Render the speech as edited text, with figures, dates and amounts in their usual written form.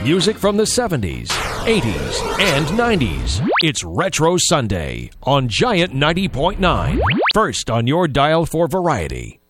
Music from the 70s, 80s, and 90s. It's Retro Sunday on Giant 90.9. First on your dial for variety.